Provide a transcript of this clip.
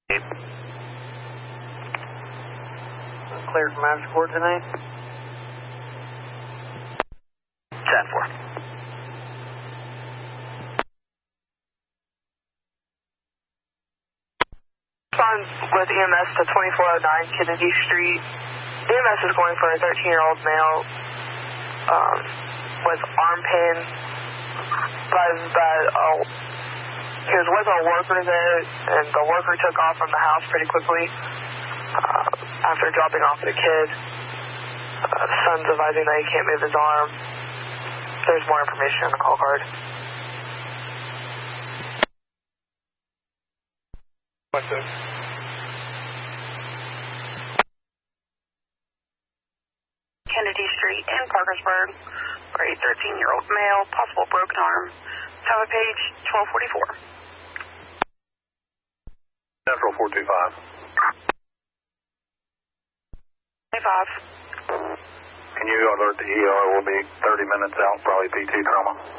Clear from Magic Court tonight. 10-4. On with EMS to 2409 Kennedy Street. EMS is going for a 13-year-old male with arm pain. He was with a worker there, and the worker took off from the house pretty quickly after dropping off the kid. The son's advising that he can't move his arm. There's more information on the call card. What's this? Kennedy Street in Parkersburg for a 13-year-old male, possible broken arm. Tower page 1244. Central 425. 25. Can you alert the ER? We'll be 30 minutes out, probably PT trauma.